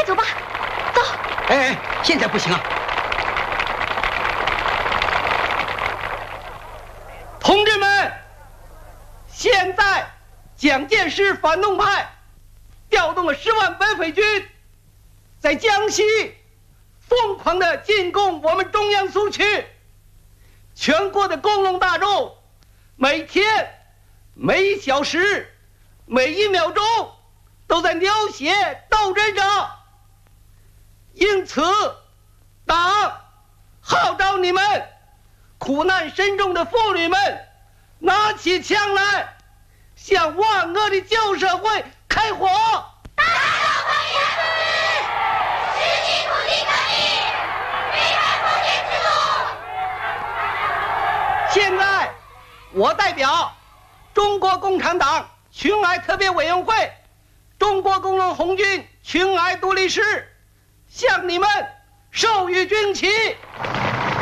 走吧，走。 哎，现在不行啊！ 同志们，现在蒋介石反动派调动了10万白匪军，在江西疯狂地进攻我们中央苏区。全国的工农大众每天、每1小时、每1秒钟都在流血斗争着。因此，党号召你们苦难深重的妇女们拿起枪来，向万恶的旧社会开火！ 大家欢迎革命，实行土地革命，推翻封建制度。 现在，我代表中国共产党群哀特别委员会、中国工农红军群哀独立师，向你们授予军旗。